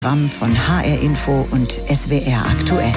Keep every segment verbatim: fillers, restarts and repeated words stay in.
Von H R Info und S W R aktuell.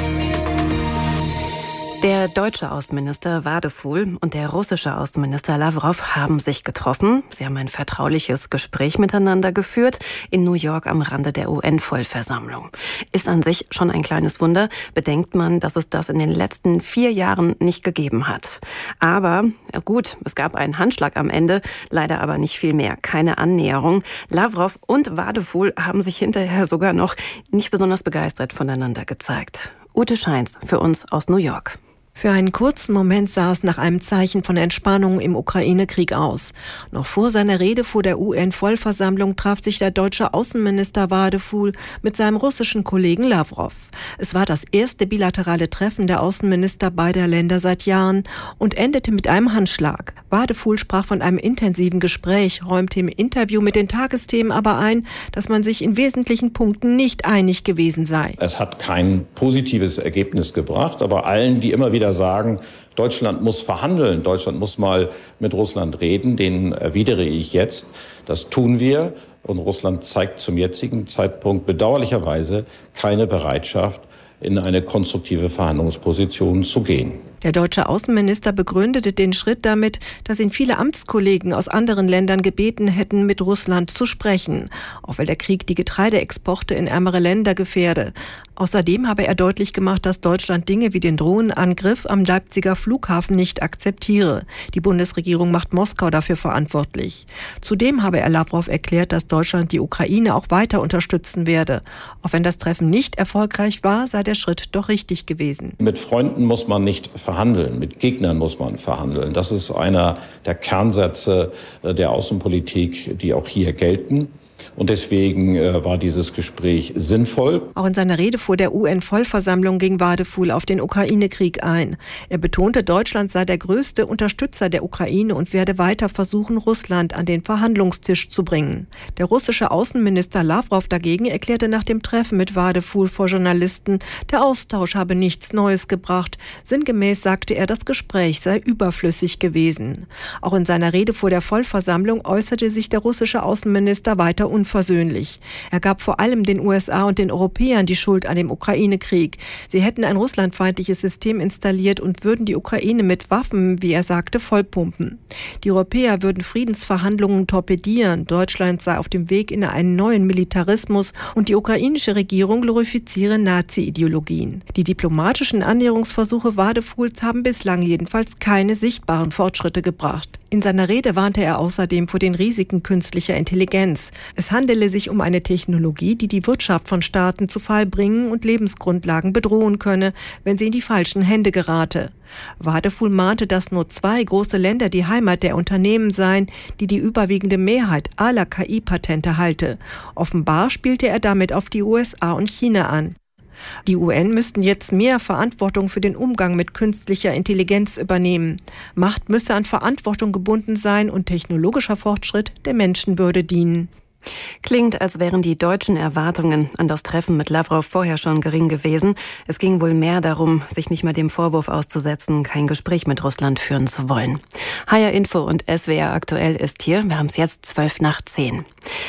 Der deutsche Außenminister Vadeful und der russische Außenminister Lawrow haben sich getroffen. Sie haben ein vertrauliches Gespräch miteinander geführt in New York am Rande der U N-Vollversammlung. Ist an sich schon ein kleines Wunder, bedenkt man, dass es das in den letzten vier Jahren nicht gegeben hat. Aber gut, es gab einen Handschlag am Ende, leider aber nicht viel mehr, keine Annäherung. Lawrow und Vadeful haben sich hinterher sogar noch nicht besonders begeistert voneinander gezeigt. Ute Scheins für uns aus New York. Für einen kurzen Moment sah es nach einem Zeichen von Entspannung im Ukraine-Krieg aus. Noch vor seiner Rede vor der U N-Vollversammlung traf sich der deutsche Außenminister Vadeful mit seinem russischen Kollegen Lawrow. Es war das erste bilaterale Treffen der Außenminister beider Länder seit Jahren und endete mit einem Handschlag. Vadeful sprach von einem intensiven Gespräch, räumte im Interview mit den Tagesthemen aber ein, dass man sich in wesentlichen Punkten nicht einig gewesen sei. Es hat kein positives Ergebnis gebracht, aber allen, die immer wieder sagen, Deutschland muss verhandeln, Deutschland muss mal mit Russland reden, denen erwidere ich jetzt, das tun wir. Und Russland zeigt zum jetzigen Zeitpunkt bedauerlicherweise keine Bereitschaft, in eine konstruktive Verhandlungsposition zu gehen. Der deutsche Außenminister begründete den Schritt damit, dass ihn viele Amtskollegen aus anderen Ländern gebeten hätten, mit Russland zu sprechen, auch weil der Krieg die Getreideexporte in ärmere Länder gefährde. Außerdem habe er deutlich gemacht, dass Deutschland Dinge wie den Drohnenangriff am Leipziger Flughafen nicht akzeptiere. Die Bundesregierung macht Moskau dafür verantwortlich. Zudem habe er Lawrow erklärt, dass Deutschland die Ukraine auch weiter unterstützen werde. Auch wenn das Treffen nicht erfolgreich war, sei der Schritt doch richtig gewesen. Mit Freunden muss man nicht verhandeln, mit Gegnern muss man verhandeln. Das ist einer der Kernsätze der Außenpolitik, die auch hier gelten. Und deswegen äh, war dieses Gespräch sinnvoll. Auch in seiner Rede vor der U N-Vollversammlung ging Vadeful auf den Ukraine-Krieg ein. Er betonte, Deutschland sei der größte Unterstützer der Ukraine und werde weiter versuchen, Russland an den Verhandlungstisch zu bringen. Der russische Außenminister Lawrow dagegen erklärte nach dem Treffen mit Vadeful vor Journalisten, der Austausch habe nichts Neues gebracht. Sinngemäß sagte er, das Gespräch sei überflüssig gewesen. Auch in seiner Rede vor der Vollversammlung äußerte sich der russische Außenminister weiter unversöhnlich. Er gab vor allem den U S A und den Europäern die Schuld an dem Ukraine-Krieg. Sie hätten ein russlandfeindliches System installiert und würden die Ukraine mit Waffen, wie er sagte, vollpumpen. Die Europäer würden Friedensverhandlungen torpedieren. Deutschland sei auf dem Weg in einen neuen Militarismus und die ukrainische Regierung glorifiziere Nazi-Ideologien. Die diplomatischen Annäherungsversuche Vadefuls haben bislang jedenfalls keine sichtbaren Fortschritte gebracht. In seiner Rede warnte er außerdem vor den Risiken künstlicher Intelligenz. Es handele sich um eine Technologie, die die Wirtschaft von Staaten zu Fall bringen und Lebensgrundlagen bedrohen könne, wenn sie in die falschen Hände gerate. Vadeful mahnte, dass nur zwei große Länder die Heimat der Unternehmen seien, die die überwiegende Mehrheit aller K I-Patente halte. Offenbar spielte er damit auf die U S A und China an. Die U N müssten jetzt mehr Verantwortung für den Umgang mit künstlicher Intelligenz übernehmen. Macht müsse an Verantwortung gebunden sein und technologischer Fortschritt der Menschenwürde dienen. Klingt, als wären die deutschen Erwartungen an das Treffen mit Lawrow vorher schon gering gewesen. Es ging wohl mehr darum, sich nicht mehr dem Vorwurf auszusetzen, kein Gespräch mit Russland führen zu wollen. H R Info und S W R aktuell ist hier. Wir haben es jetzt zwölf nach zehn.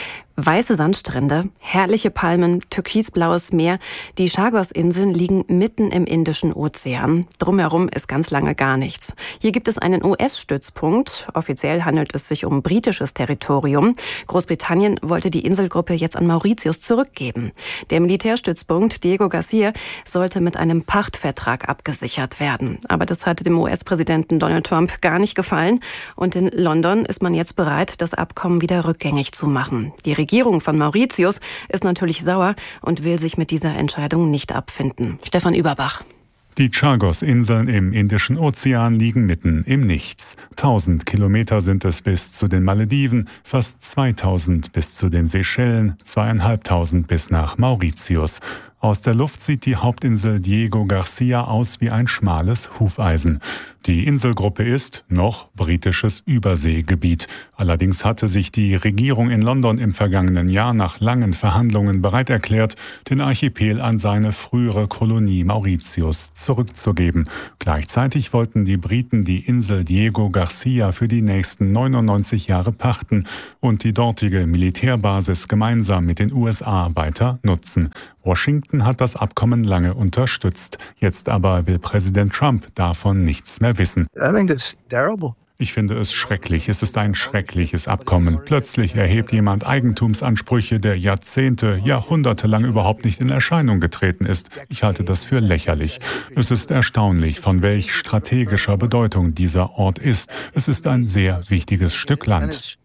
Weiße Sandstrände, herrliche Palmen, türkisblaues Meer. Die Chagos-Inseln liegen mitten im Indischen Ozean. Drumherum ist ganz lange gar nichts. Hier gibt es einen U S-Stützpunkt. Offiziell handelt es sich um britisches Territorium. Großbritannien wollte die Inselgruppe jetzt an Mauritius zurückgeben. Der Militärstützpunkt Diego Garcia sollte mit einem Pachtvertrag abgesichert werden. Aber das hatte dem U S-Präsidenten Donald Trump gar nicht gefallen. Und in London ist man jetzt bereit, das Abkommen wieder rückgängig zu machen. Die Die Regierung von Mauritius ist natürlich sauer und will sich mit dieser Entscheidung nicht abfinden. Stefan Überbach. Die Chagos-Inseln im Indischen Ozean liegen mitten im Nichts. Tausend Kilometer sind es bis zu den Malediven, fast zweitausend bis zu den Seychellen, zweieinhalbtausend bis nach Mauritius. Aus der Luft sieht die Hauptinsel Diego Garcia aus wie ein schmales Hufeisen. Die Inselgruppe ist noch britisches Überseegebiet. Allerdings hatte sich die Regierung in London im vergangenen Jahr nach langen Verhandlungen bereit erklärt, den Archipel an seine frühere Kolonie Mauritius zurückzugeben. Gleichzeitig wollten die Briten die Insel Diego Garcia für die nächsten neunundneunzig Jahre pachten und die dortige Militärbasis gemeinsam mit den U S A weiter nutzen. Washington hat das Abkommen lange unterstützt. Jetzt aber will Präsident Trump davon nichts mehr wissen. I think that's terrible. Ich finde es schrecklich. Es ist ein schreckliches Abkommen. Plötzlich erhebt jemand Eigentumsansprüche, der Jahrzehnte, Jahrhunderte lang überhaupt nicht in Erscheinung getreten ist. Ich halte das für lächerlich. Es ist erstaunlich, von welch strategischer Bedeutung dieser Ort ist. Es ist ein sehr wichtiges Stück Land.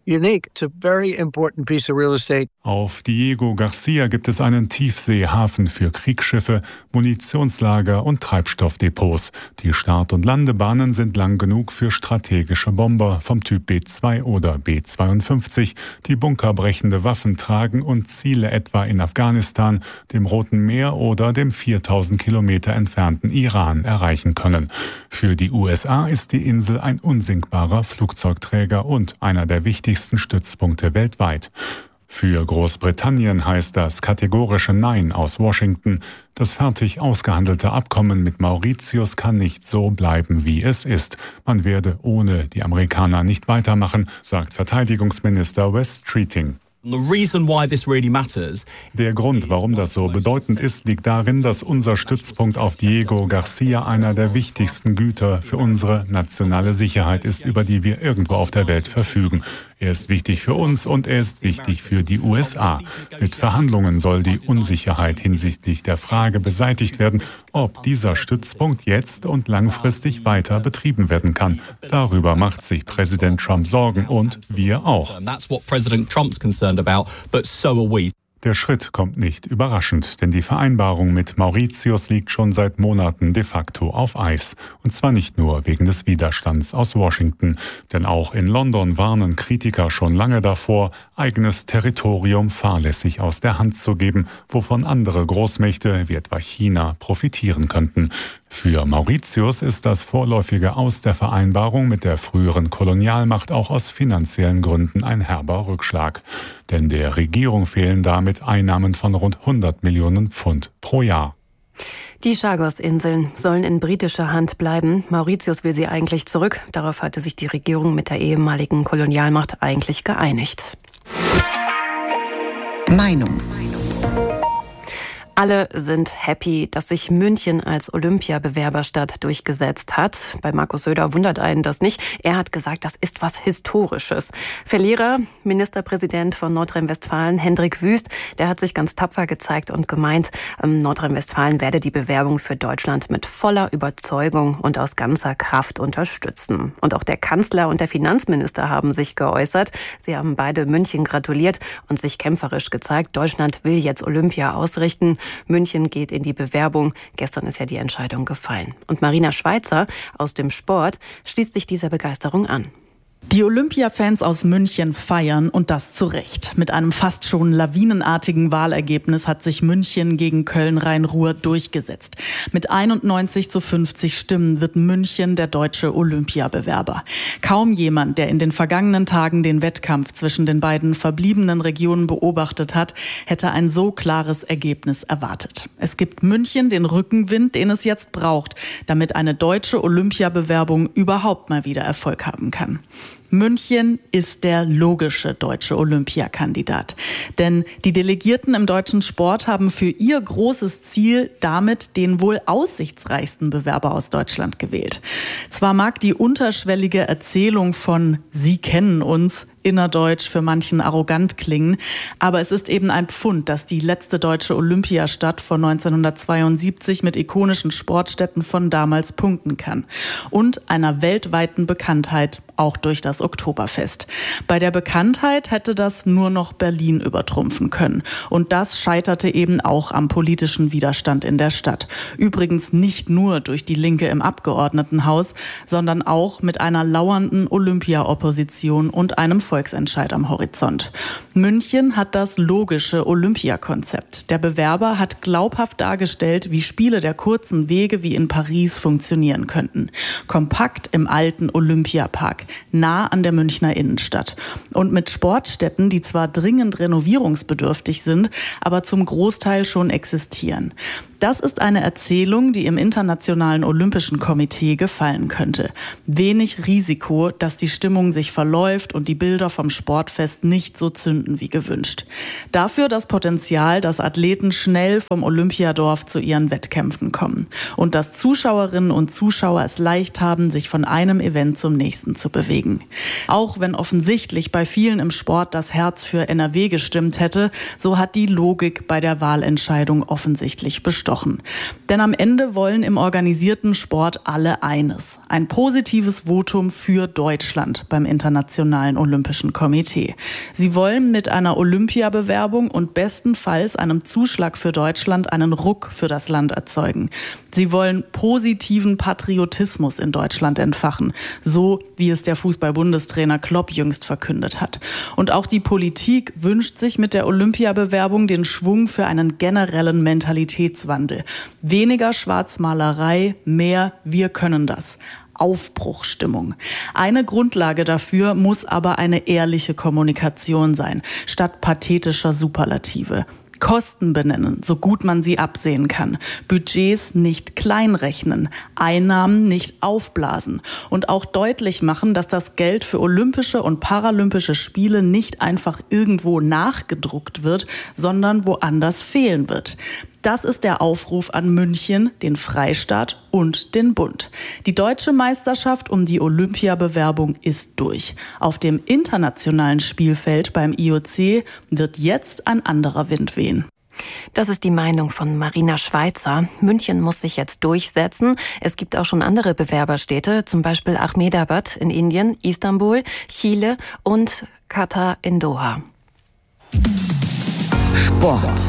Auf Diego Garcia gibt es einen Tiefseehafen für Kriegsschiffe, Munitionslager und Treibstoffdepots. Die Start- und Landebahnen sind lang genug für strategische Bomber vom Typ B zwei oder B zweiundfünfzig, die bunkerbrechende Waffen tragen und Ziele etwa in Afghanistan, dem Roten Meer oder dem viertausend Kilometer entfernten Iran erreichen können. Für die U S A ist die Insel ein unsinkbarer Flugzeugträger und einer der wichtigsten Stützpunkte weltweit. Für Großbritannien heißt das kategorische Nein aus Washington. Das fertig ausgehandelte Abkommen mit Mauritius kann nicht so bleiben, wie es ist. Man werde ohne die Amerikaner nicht weitermachen, sagt Verteidigungsminister Wes Streeting. Der Grund, warum das so bedeutend ist, liegt darin, dass unser Stützpunkt auf Diego Garcia einer der wichtigsten Güter für unsere nationale Sicherheit ist, über die wir irgendwo auf der Welt verfügen. Er ist wichtig für uns und er ist wichtig für die U S A. Mit Verhandlungen soll die Unsicherheit hinsichtlich der Frage beseitigt werden, ob dieser Stützpunkt jetzt und langfristig weiter betrieben werden kann. Darüber macht sich Präsident Trump Sorgen und wir auch. Der Schritt kommt nicht überraschend, denn die Vereinbarung mit Mauritius liegt schon seit Monaten de facto auf Eis. Und zwar nicht nur wegen des Widerstands aus Washington, denn auch in London warnen Kritiker schon lange davor, eigenes Territorium fahrlässig aus der Hand zu geben, wovon andere Großmächte wie etwa China profitieren könnten. Für Mauritius ist das vorläufige Aus der Vereinbarung mit der früheren Kolonialmacht auch aus finanziellen Gründen ein herber Rückschlag. Denn der Regierung fehlen damit Einnahmen von rund hundert Millionen Pfund pro Jahr. Die Chagos-Inseln sollen in britischer Hand bleiben. Mauritius will sie eigentlich zurück. Darauf hatte sich die Regierung mit der ehemaligen Kolonialmacht eigentlich geeinigt. Meinung. Alle sind happy, dass sich München als Olympiabewerberstadt durchgesetzt hat. Bei Markus Söder wundert einen das nicht. Er hat gesagt, das ist was Historisches. Verlierer, Ministerpräsident von Nordrhein-Westfalen, Hendrik Wüst, der hat sich ganz tapfer gezeigt und gemeint, Nordrhein-Westfalen werde die Bewerbung für Deutschland mit voller Überzeugung und aus ganzer Kraft unterstützen. Und auch der Kanzler und der Finanzminister haben sich geäußert. Sie haben beide München gratuliert und sich kämpferisch gezeigt. Deutschland will jetzt Olympia ausrichten. München geht in die Bewerbung. Gestern ist ja die Entscheidung gefallen. Und Marina Schweizer aus dem Sport schließt sich dieser Begeisterung an. Die Olympia-Fans aus München feiern und das zu Recht. Mit einem fast schon lawinenartigen Wahlergebnis hat sich München gegen Köln-Rhein-Ruhr durchgesetzt. Mit einundneunzig zu fünfzig Stimmen wird München der deutsche Olympiabewerber. Kaum jemand, der in den vergangenen Tagen den Wettkampf zwischen den beiden verbliebenen Regionen beobachtet hat, hätte ein so klares Ergebnis erwartet. Es gibt München den Rückenwind, den es jetzt braucht, damit eine deutsche Olympiabewerbung überhaupt mal wieder Erfolg haben kann. München ist der logische deutsche Olympiakandidat. Denn die Delegierten im deutschen Sport haben für ihr großes Ziel damit den wohl aussichtsreichsten Bewerber aus Deutschland gewählt. Zwar mag die unterschwellige Erzählung von „Sie kennen uns" innerdeutsch für manchen arrogant klingen, aber es ist eben ein Pfund, dass die letzte deutsche Olympiastadt von neunzehnhundertzweiundsiebzig mit ikonischen Sportstätten von damals punkten kann und einer weltweiten Bekanntheit auch durch das das Oktoberfest. Bei der Bekanntheit hätte das nur noch Berlin übertrumpfen können. Und das scheiterte eben auch am politischen Widerstand in der Stadt. Übrigens nicht nur durch die Linke im Abgeordnetenhaus, sondern auch mit einer lauernden Olympia-Opposition und einem Volksentscheid am Horizont. München hat das logische Olympiakonzept. Der Bewerber hat glaubhaft dargestellt, wie Spiele der kurzen Wege wie in Paris funktionieren könnten. Kompakt im alten Olympiapark, nah an der Münchner Innenstadt. Und mit Sportstätten, die zwar dringend renovierungsbedürftig sind, aber zum Großteil schon existieren. Das ist eine Erzählung, die im Internationalen Olympischen Komitee gefallen könnte. Wenig Risiko, dass die Stimmung sich verläuft und die Bilder vom Sportfest nicht so zünden wie gewünscht. Dafür das Potenzial, dass Athleten schnell vom Olympiadorf zu ihren Wettkämpfen kommen und dass Zuschauerinnen und Zuschauer es leicht haben, sich von einem Event zum nächsten zu bewegen. Auch wenn offensichtlich bei vielen im Sport das Herz für N R W gestimmt hätte, so hat die Logik bei der Wahlentscheidung offensichtlich bestochen. Denn am Ende wollen im organisierten Sport alle eines: ein positives Votum für Deutschland beim Internationalen Olympischen Komitee. Sie wollen mit einer Olympiabewerbung und bestenfalls einem Zuschlag für Deutschland einen Ruck für das Land erzeugen. Sie wollen positiven Patriotismus in Deutschland entfachen, so wie es der Fußball-Bundestrainer Klopp jüngst verkündet hat. Und auch die Politik wünscht sich mit der Olympiabewerbung den Schwung für einen generellen Mentalitätswandel. Weniger Schwarzmalerei, mehr wir können das. Aufbruchstimmung. Eine Grundlage dafür muss aber eine ehrliche Kommunikation sein, statt pathetischer Superlative. Kosten benennen, so gut man sie absehen kann. Budgets nicht kleinrechnen, Einnahmen nicht aufblasen und auch deutlich machen, dass das Geld für olympische und paralympische Spiele nicht einfach irgendwo nachgedruckt wird, sondern woanders fehlen wird. Das ist der Aufruf an München, den Freistaat und den Bund. Die deutsche Meisterschaft um die Olympiabewerbung ist durch. Auf dem internationalen Spielfeld beim I O C wird jetzt ein anderer Wind wehen. Das ist die Meinung von Marina Schweizer. München muss sich jetzt durchsetzen. Es gibt auch schon andere Bewerberstädte, zum Beispiel Ahmedabad in Indien, Istanbul, Chile und Katar in Doha. Sport.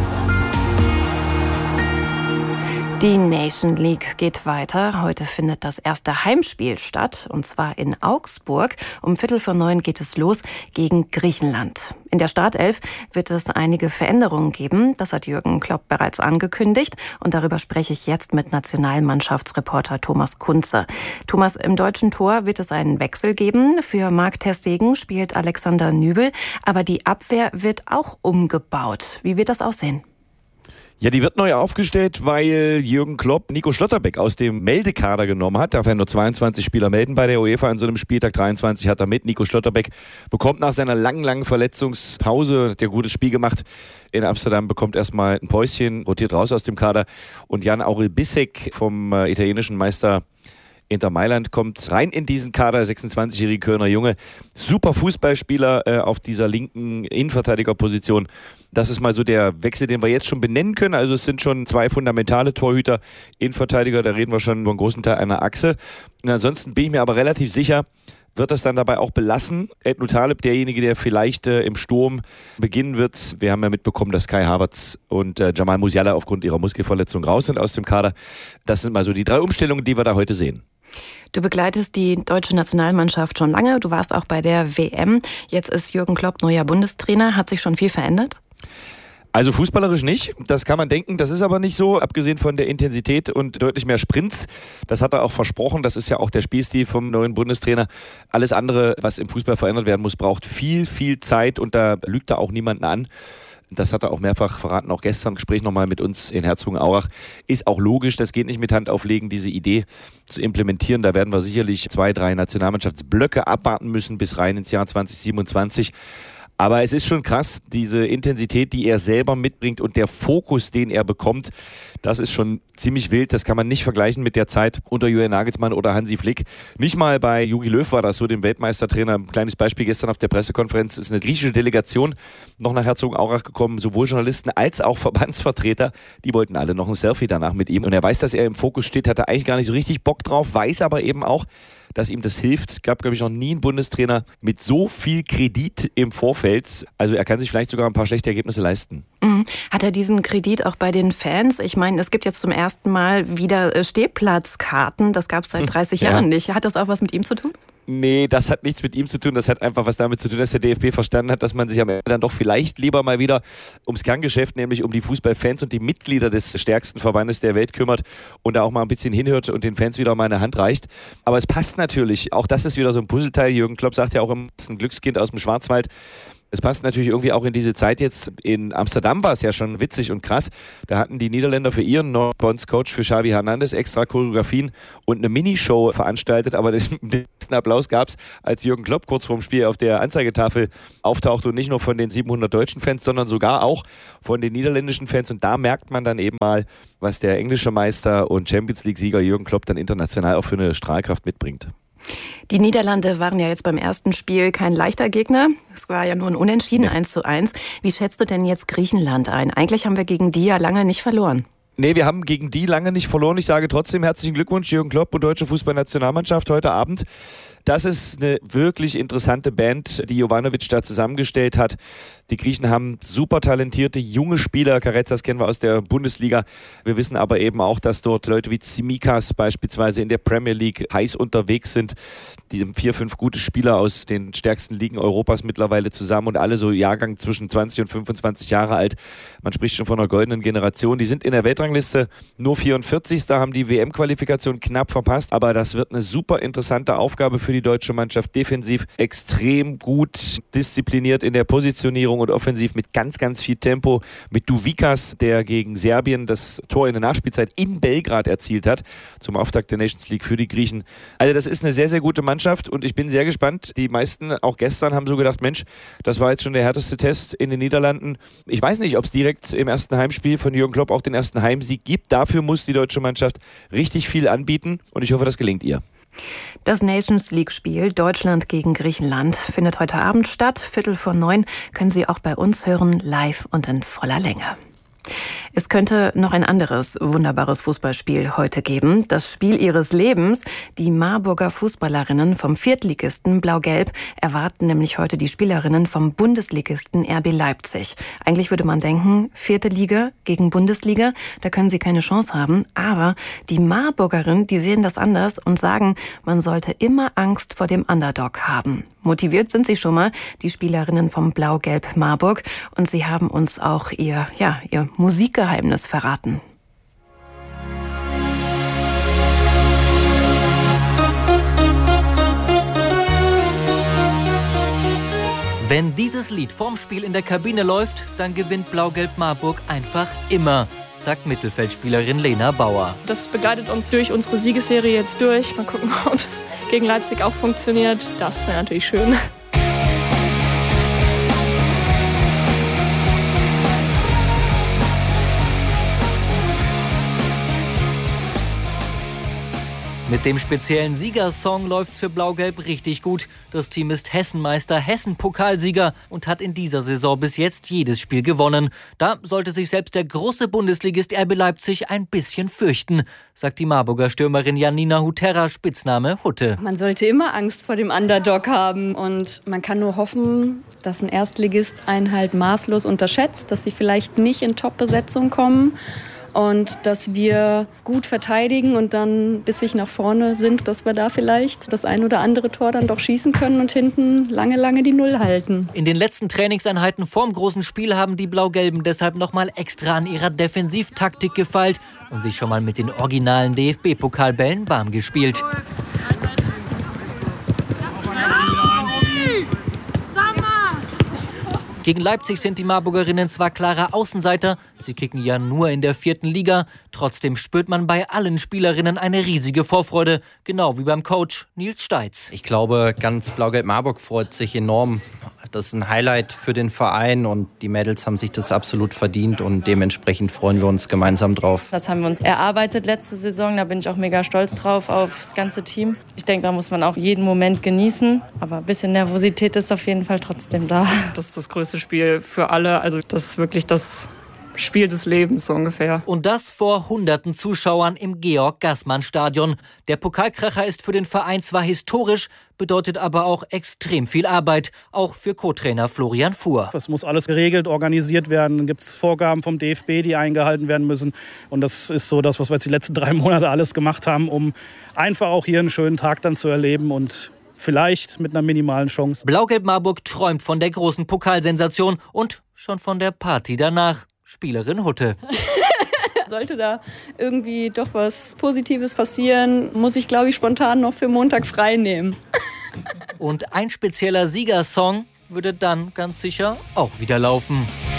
Die Nation League geht weiter. Heute findet das erste Heimspiel statt, und zwar in Augsburg. Um Viertel vor neun geht es los gegen Griechenland. In der Startelf wird es einige Veränderungen geben. Das hat Jürgen Klopp bereits angekündigt. Und darüber spreche ich jetzt mit Nationalmannschaftsreporter Thomas Kunze. Thomas, im deutschen Tor wird es einen Wechsel geben. Für Marc ter Stegen spielt Alexander Nübel. Aber die Abwehr wird auch umgebaut. Wie wird das aussehen? Ja, die wird neu aufgestellt, weil Jürgen Klopp Nico Schlotterbeck aus dem Meldekader genommen hat. Darf er nur zweiundzwanzig Spieler melden bei der UEFA an so einem Spieltag. dreiundzwanzig hat er mit. Nico Schlotterbeck bekommt nach seiner langen, langen Verletzungspause, hat ja ein gutes Spiel gemacht in Amsterdam, bekommt erstmal ein Päuschen, rotiert raus aus dem Kader. Und Jan-Aurel Bissek vom äh, italienischen Meister Inter Mailand kommt rein in diesen Kader, sechsundzwanzigjährige Kölner Junge. Super Fußballspieler äh, auf dieser linken Innenverteidigerposition. Das ist mal so der Wechsel, den wir jetzt schon benennen können. Also es sind schon zwei fundamentale Torhüter, Innenverteidiger, da reden wir schon über einen großen Teil einer Achse. Und ansonsten bin ich mir aber relativ sicher, wird das dann dabei auch belassen. Ednu Taleb, derjenige, der vielleicht äh, im Sturm beginnen wird. Wir haben ja mitbekommen, dass Kai Havertz und äh, Jamal Musiala aufgrund ihrer Muskelverletzung raus sind aus dem Kader. Das sind mal so die drei Umstellungen, die wir da heute sehen. Du begleitest die deutsche Nationalmannschaft schon lange. Du warst auch bei der W M. Jetzt ist Jürgen Klopp neuer Bundestrainer. Hat sich schon viel verändert? Also fußballerisch nicht, das kann man denken, das ist aber nicht so, abgesehen von der Intensität und deutlich mehr Sprints. Das hat er auch versprochen, das ist ja auch der Spielstil vom neuen Bundestrainer. Alles andere, was im Fußball verändert werden muss, braucht viel, viel Zeit und da lügt er auch niemanden an. Das hat er auch mehrfach verraten, auch gestern im Gespräch nochmal mit uns in Herzogenaurach. Ist auch logisch, das geht nicht mit Hand auflegen, diese Idee zu implementieren. Da werden wir sicherlich zwei, drei Nationalmannschaftsblöcke abwarten müssen bis rein ins Jahr zwanzig siebenundzwanzig. Aber es ist schon krass, diese Intensität, die er selber mitbringt und der Fokus, den er bekommt, das ist schon ziemlich wild. Das kann man nicht vergleichen mit der Zeit unter Julian Nagelsmann oder Hansi Flick. Nicht mal bei Jogi Löw war das so, dem Weltmeistertrainer. Ein kleines Beispiel gestern auf der Pressekonferenz ist eine griechische Delegation noch nach Herzogenaurach gekommen, sowohl Journalisten als auch Verbandsvertreter. Die wollten alle noch ein Selfie danach mit ihm. Und er weiß, dass er im Fokus steht, hat er eigentlich gar nicht so richtig Bock drauf, weiß aber eben auch, dass ihm das hilft. Es gab, glaube ich, noch nie einen Bundestrainer mit so viel Kredit im Vorfeld. Also er kann sich vielleicht sogar ein paar schlechte Ergebnisse leisten. Mhm. Hat er diesen Kredit auch bei den Fans? Ich meine, es gibt jetzt zum ersten Mal wieder Stehplatzkarten. Das gab es seit dreißig ja. Jahren nicht. Hat das auch was mit ihm zu tun? Nee, das hat nichts mit ihm zu tun. Das hat einfach was damit zu tun, dass der D F B verstanden hat, dass man sich am Ende dann doch vielleicht lieber mal wieder ums Kerngeschäft, nämlich um die Fußballfans und die Mitglieder des stärksten Verbandes der Welt kümmert und da auch mal ein bisschen hinhört und den Fans wieder mal eine Hand reicht. Aber es passt natürlich. Auch das ist wieder so ein Puzzleteil. Jürgen Klopp sagt ja auch immer, es ist ein Glückskind aus dem Schwarzwald. Es passt natürlich irgendwie auch in diese Zeit jetzt. In Amsterdam war es ja schon witzig und krass. Da hatten die Niederländer für ihren Nordbonds-Coach, für Xavi Hernandez, extra Choreografien und eine Minishow veranstaltet. Aber den besten Applaus gab es, als Jürgen Klopp kurz vorm Spiel auf der Anzeigetafel auftauchte und nicht nur von den siebenhundert deutschen Fans, sondern sogar auch von den niederländischen Fans. Und da merkt man dann eben mal, was der englische Meister und Champions-League-Sieger Jürgen Klopp dann international auch für eine Strahlkraft mitbringt. Die Niederlande waren ja jetzt beim ersten Spiel kein leichter Gegner. Es war ja nur ein Unentschieden, eins zu eins. Wie schätzt du denn jetzt Griechenland ein? Eigentlich haben wir gegen die ja lange nicht verloren. Nee, wir haben gegen die lange nicht verloren. Ich sage trotzdem herzlichen Glückwunsch, Jürgen Klopp und deutsche Fußballnationalmannschaft heute Abend. Das ist eine wirklich interessante Band, die Jovanovic da zusammengestellt hat. Die Griechen haben super talentierte, junge Spieler. Karetzas kennen wir aus der Bundesliga. Wir wissen aber eben auch, dass dort Leute wie Tsimikas beispielsweise in der Premier League heiß unterwegs sind. Die haben vier, fünf gute Spieler aus den stärksten Ligen Europas mittlerweile zusammen und alle so Jahrgang zwischen zwanzig und fünfundzwanzig Jahre alt. Man spricht schon von einer goldenen Generation. Die sind in der Weltrangliste nur vierundvierzigsten haben die W M-Qualifikation knapp verpasst. Aber das wird eine super interessante Aufgabe für die deutsche Mannschaft. Defensiv extrem gut diszipliniert in der Positionierung und offensiv mit ganz, ganz viel Tempo. Mit Duvikas, der gegen Serbien das Tor in der Nachspielzeit in Belgrad erzielt hat, zum Auftakt der Nations League für die Griechen. Also das ist eine sehr, sehr gute Mannschaft und ich bin sehr gespannt. Die meisten, auch gestern, haben so gedacht, Mensch, das war jetzt schon der härteste Test in den Niederlanden. Ich weiß nicht, ob es direkt im ersten Heimspiel von Jürgen Klopp auch den ersten Heimsieg gibt. Dafür muss die deutsche Mannschaft richtig viel anbieten und ich hoffe, das gelingt ihr. Das Nations League-Spiel Deutschland gegen Griechenland findet heute Abend statt. Viertel vor neun können Sie auch bei uns hören, live und in voller Länge. Es könnte noch ein anderes wunderbares Fußballspiel heute geben. Das Spiel ihres Lebens. Die Marburger Fußballerinnen vom Viertligisten Blau-Gelb erwarten nämlich heute die Spielerinnen vom Bundesligisten R B Leipzig. Eigentlich würde man denken, vierte Liga gegen Bundesliga, da können sie keine Chance haben. Aber die Marburgerinnen, die sehen das anders und sagen, man sollte immer Angst vor dem Underdog haben. Motiviert sind sie schon mal, die Spielerinnen vom Blau-Gelb Marburg. Und sie haben uns auch ihr, ja, ihr Musikgeheimnis verraten. Wenn dieses Lied vorm Spiel in der Kabine läuft, dann gewinnt Blau-Gelb Marburg einfach immer, sagt Mittelfeldspielerin Lena Bauer. Das begleitet uns durch unsere Siegesserie jetzt durch. Mal gucken, ob es gegen Leipzig auch funktioniert. Das wäre natürlich schön. Mit dem speziellen Siegersong läuft's für Blau-Gelb richtig gut. Das Team ist Hessenmeister, Hessen-Pokalsieger und hat in dieser Saison bis jetzt jedes Spiel gewonnen. Da sollte sich selbst der große Bundesligist R B Leipzig ein bisschen fürchten, sagt die Marburger Stürmerin Janina Huterra, Spitzname Hutte. Man sollte immer Angst vor dem Underdog haben und man kann nur hoffen, dass ein Erstligist einen halt maßlos unterschätzt, dass sie vielleicht nicht in Top-Besetzung kommen. Und dass wir gut verteidigen und dann bis sich nach vorne sind, dass wir da vielleicht das ein oder andere Tor dann doch schießen können und hinten lange, lange die Null halten. In den letzten Trainingseinheiten vorm großen Spiel haben die Blau-Gelben deshalb nochmal extra an ihrer Defensivtaktik gefeilt und sich schon mal mit den originalen D F B-Pokalbällen warm gespielt. Gegen Leipzig sind die Marburgerinnen zwar klarer Außenseiter, sie kicken ja nur in der vierten Liga, trotzdem spürt man bei allen Spielerinnen eine riesige Vorfreude, genau wie beim Coach Nils Steitz. Ich glaube, ganz Blau-Gelb Marburg freut sich enorm. Das ist ein Highlight für den Verein und die Mädels haben sich das absolut verdient und dementsprechend freuen wir uns gemeinsam drauf. Das haben wir uns erarbeitet letzte Saison, da bin ich auch mega stolz drauf auf das ganze Team. Ich denke, da muss man auch jeden Moment genießen, aber ein bisschen Nervosität ist auf jeden Fall trotzdem da. Das ist das größte Spiel für alle, also das ist wirklich das Spiel des Lebens so ungefähr. Und das vor hunderten Zuschauern im Georg-Gassmann-Stadion. Der Pokalkracher ist für den Verein zwar historisch, bedeutet aber auch extrem viel Arbeit, auch für Co-Trainer Florian Fuhr. Das muss alles geregelt, organisiert werden. Dann gibt es Vorgaben vom D F B, die eingehalten werden müssen. Und das ist so das, was wir jetzt die letzten drei Monate alles gemacht haben, um einfach auch hier einen schönen Tag dann zu erleben und vielleicht mit einer minimalen Chance. Blau-Gelb-Marburg träumt von der großen Pokalsensation und schon von der Party danach. Spielerin Hutte. Sollte da irgendwie doch was Positives passieren, muss ich, glaube ich, spontan noch für Montag frei nehmen. Und ein spezieller Siegersong würde dann ganz sicher auch wieder laufen.